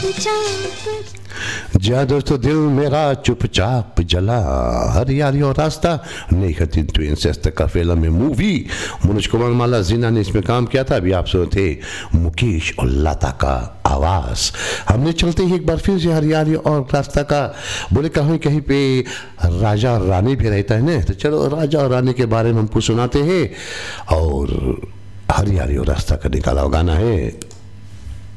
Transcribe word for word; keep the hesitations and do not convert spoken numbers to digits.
चुपचाप। जा दोस्तों दिल मेरा चुपचाप जला, हरियाली और रास्ता नहीं खती ट्विंस का फिल्म में मूवी। मनोज कुमार माला जीना ने इसमें काम किया था। अभी आप सुन थे मुकेश और लता का आवाज। हमने चलते ही एक बार फिर से हरियाली और रास्ता का बोले, कहीं कहीं पे राजा और रानी भी रहता है ना, तो चलो राजा और रानी के बारे में हमको सुनाते हैं। और हरियाली और रास्ता का निकाला गाना है